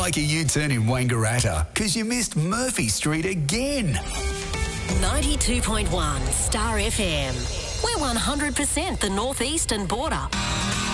like a U-turn in Wangaratta because you missed Murphy Street again. 92.1 Star FM. We're 100% the northeastern border.